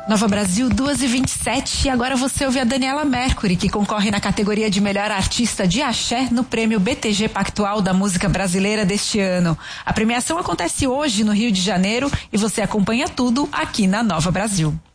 Nova Brasil 2h27 e agora você ouve a Daniela Mercury, que concorre na categoria de melhor artista de axé no prêmio BTG Pactual da música brasileira deste ano. A premiação acontece hoje no Rio de Janeiro e você acompanha tudo aqui na Nova Brasil.